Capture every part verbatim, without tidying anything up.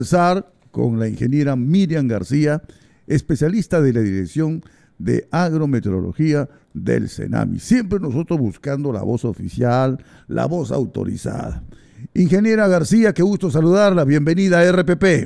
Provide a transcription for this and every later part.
Conversar con la ingeniera Miriam García, especialista de la Dirección de Agrometeorología del CENAMI. Siempre nosotros buscando la voz oficial, la voz autorizada. Ingeniera García, qué gusto saludarla. Bienvenida a R P P.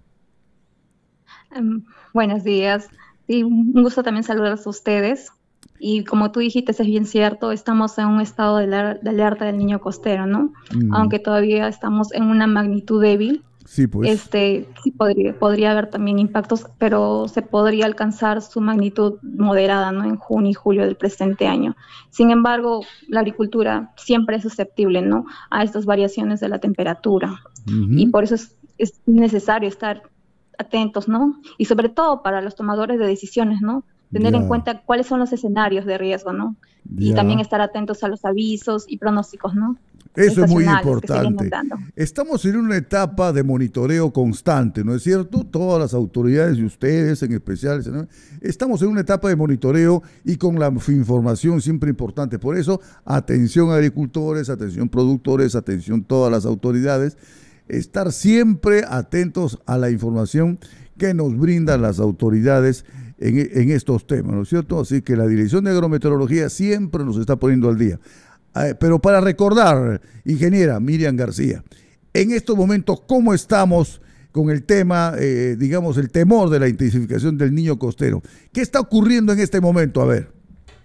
Um, buenos días. Sí, un gusto también saludarlos a ustedes. Y como tú dijiste, es bien cierto, estamos en un estado de, de alerta del niño costero, ¿no? Mm. Aunque todavía estamos en una magnitud débil. Sí, pues. Este, sí podría, podría haber también impactos, pero se podría alcanzar su magnitud moderada, ¿no? En junio y julio del presente año. Sin embargo, la agricultura siempre es susceptible, ¿no? A estas variaciones de la temperatura. Uh-huh. Y por eso es, es necesario estar atentos, ¿no? Y sobre todo para los tomadores de decisiones, ¿no? Tener yeah. en cuenta cuáles son los escenarios de riesgo, ¿no? Yeah. Y también estar atentos a los avisos y pronósticos, ¿no? Eso es muy importante. Estamos en una etapa de monitoreo constante, ¿no es cierto? Todas las autoridades y ustedes en especial, ¿no? Estamos en una etapa de monitoreo y con la información siempre importante. Por eso, atención agricultores, atención productores, atención todas las autoridades. Estar siempre atentos a la información que nos brindan las autoridades en, en estos temas, ¿no es cierto? Así que la Dirección de Agrometeorología siempre nos está poniendo al día. Eh, pero para recordar, ingeniera Miriam García, en estos momentos, ¿cómo estamos con el tema, eh, digamos, el temor de la intensificación del niño costero? ¿Qué está ocurriendo en este momento? A ver.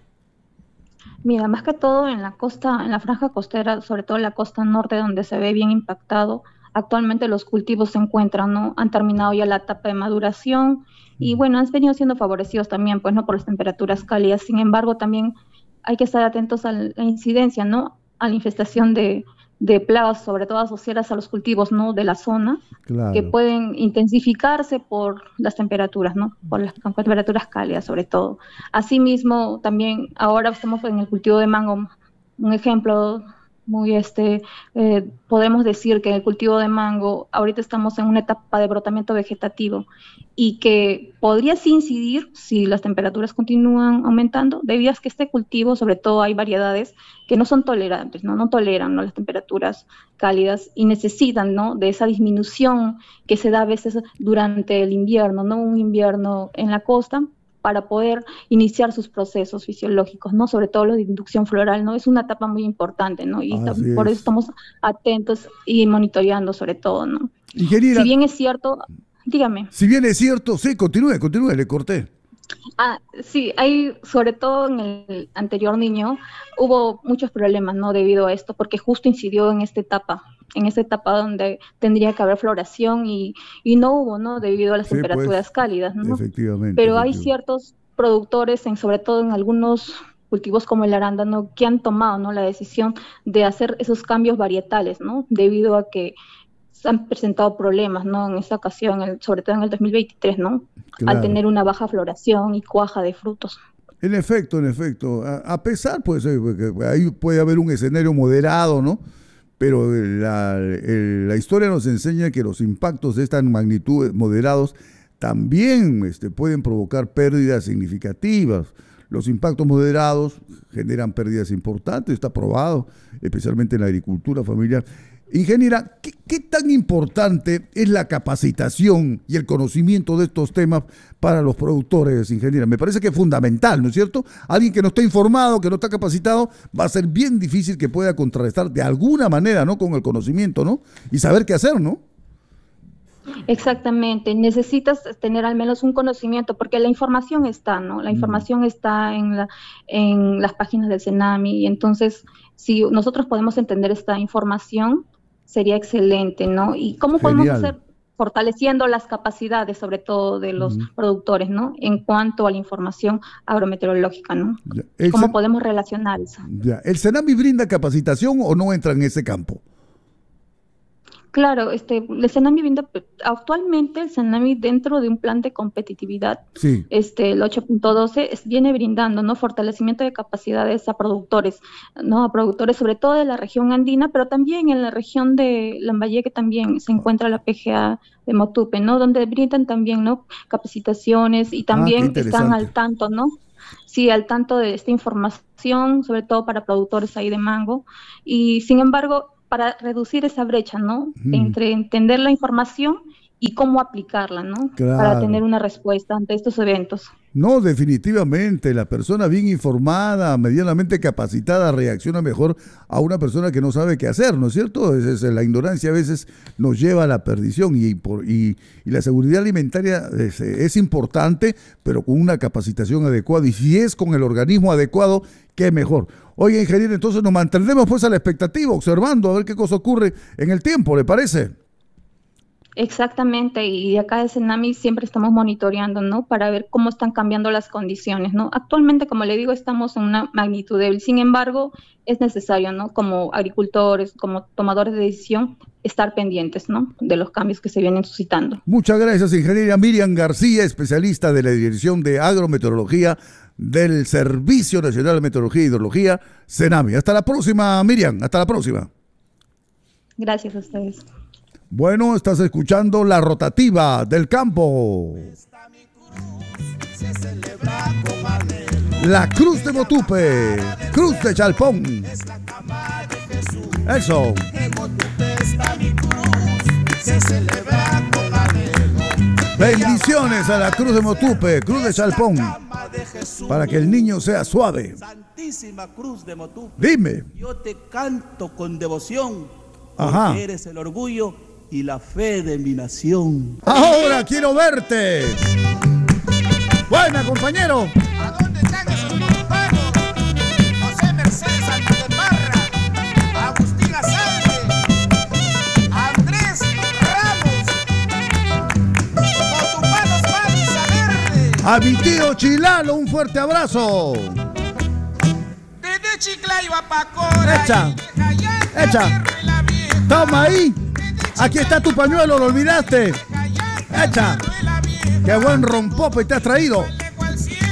Mira, más que todo en la costa, en la franja costera, sobre todo en la costa norte, donde se ve bien impactado. Actualmente los cultivos se encuentran, ¿no? Han terminado ya la etapa de maduración y, bueno, han venido siendo favorecidos también, pues, ¿no? Por las temperaturas cálidas. Sin embargo, también hay que estar atentos a la incidencia, ¿no? A la infestación de, de plagas, sobre todo asociadas a los cultivos, ¿no? De la zona, claro. Que pueden intensificarse por las temperaturas, ¿no? Por las temperaturas cálidas, sobre todo. Asimismo, también ahora estamos en el cultivo de mango, un ejemplo muy este, eh, podemos decir que en el cultivo de mango ahorita estamos en una etapa de brotamiento vegetativo y que podría sí incidir si las temperaturas continúan aumentando, debido a que este cultivo, sobre todo hay variedades que no son tolerantes, no, no toleran, ¿no? Las temperaturas cálidas y necesitan, ¿no? De esa disminución que se da a veces durante el invierno, ¿no? Un invierno en la costa, para poder iniciar sus procesos fisiológicos, ¿no? Sobre todo lo de inducción floral, ¿no? Es una etapa muy importante, ¿no? Y por eso estamos atentos y monitoreando sobre todo, ¿no? Ingeniera, si bien es cierto, dígame. Si bien es cierto, sí, continúe, continúe, le corté. Ah, sí, hay, sobre todo en el anterior niño, hubo muchos problemas, ¿no? Debido a esto, porque justo incidió en esta etapa, en esta etapa donde tendría que haber floración y, y no hubo, ¿no? Debido a las sí, temperaturas pues, cálidas, ¿no? Efectivamente. Pero efectivamente. hay ciertos productores, en, sobre todo en algunos cultivos como el arándano, que han tomado, ¿no? La decisión de hacer esos cambios varietales, ¿no? Debido a que se han presentado problemas, ¿no? En esta ocasión, el, sobre todo en el dos mil veintitrés, ¿no? Claro. Al tener una baja floración y cuaja de frutos. En efecto, en efecto. A, a pesar, pues, que ahí puede haber un escenario moderado, ¿no? Pero la, el, la historia nos enseña que los impactos de esta magnitud moderados también este, pueden provocar pérdidas significativas. Los impactos moderados generan pérdidas importantes, está probado, especialmente en la agricultura familiar. Ingeniera, ¿qué, ¿qué tan importante es la capacitación y el conocimiento de estos temas para los productores, ingeniera? Me parece que es fundamental, ¿no es cierto? Alguien que no está informado, que no está capacitado, va a ser bien difícil que pueda contrarrestar de alguna manera, ¿no? Con el conocimiento, ¿no? Y saber qué hacer, ¿no? Exactamente, necesitas tener al menos un conocimiento, porque la información está, ¿no? La información mm. está en, la, en las páginas del CENAMI, y entonces, si nosotros podemos entender esta información, sería excelente, ¿no? ¿Y cómo Genial. podemos hacer? Fortaleciendo las capacidades, sobre todo de los uh-huh. productores, ¿no? En cuanto a la información agrometeorológica, ¿no? ¿Cómo podemos relacionar eso? Ya. ¿El CENAMI brinda capacitación o no entra en ese campo? Claro, este, el CENAMI brinda, actualmente el CENAMI dentro de un plan de competitividad, sí. este, el ocho punto doce, viene brindando, ¿no? Fortalecimiento de capacidades a productores, ¿no? A productores sobre todo de la región andina, pero también en la región de Lambayeque también se encuentra la P G A de Motupe, ¿no? Donde brindan también, ¿no? Capacitaciones y también ah, están al tanto, ¿no? Sí, al tanto de esta información, sobre todo para productores ahí de mango, y sin embargo, para reducir esa brecha, ¿no? Mm. Entre entender la información y cómo aplicarla, ¿no? Claro. Para tener una respuesta ante estos eventos. No, definitivamente, la persona bien informada, medianamente capacitada, reacciona mejor a una persona que no sabe qué hacer, ¿no es cierto? Es, es, la ignorancia a veces nos lleva a la perdición y, por, y, y la seguridad alimentaria es, es importante, pero con una capacitación adecuada, y si es con el organismo adecuado, qué mejor. Oye, ingeniero, entonces nos mantendremos pues a la expectativa, observando a ver qué cosa ocurre en el tiempo, ¿le parece? Exactamente, y de acá de Senami siempre estamos monitoreando, ¿no? Para ver cómo están cambiando las condiciones, ¿no? Actualmente, como le digo, estamos en una magnitud débil. Sin embargo, es necesario, ¿no? Como agricultores, como tomadores de decisión, estar pendientes, ¿no? De los cambios que se vienen suscitando. Muchas gracias, ingeniera Miriam García, especialista de la Dirección de Agrometeorología del Servicio Nacional de Meteorología y Hidrología, Senami. Hasta la próxima, Miriam. Hasta la próxima. Gracias a ustedes. Bueno, estás escuchando La Rotativa del Campo. La Cruz de Motupe, Cruz de Chalpón. Eso. Bendiciones a la Cruz de Motupe, Cruz de Chalpón, para que el niño sea suave. Santísima Cruz de Motupe. Dime. Yo te canto con devoción. Ajá. Porque eres el orgullo y la fe de mi nación. Ahora quiero verte. Buena, compañero. ¿A dónde están esos motupanos? José Mercedes Sánchez de Parra, Agustín Azalde, Andrés Ramos, motupanos Panza Verde. A mi tío Chilalo, un fuerte abrazo. Desde Chiclayo a Pacora. Echa, echa. Toma ahí. Aquí está tu pañuelo, lo olvidaste. Echa. Qué buen rompope te has traído.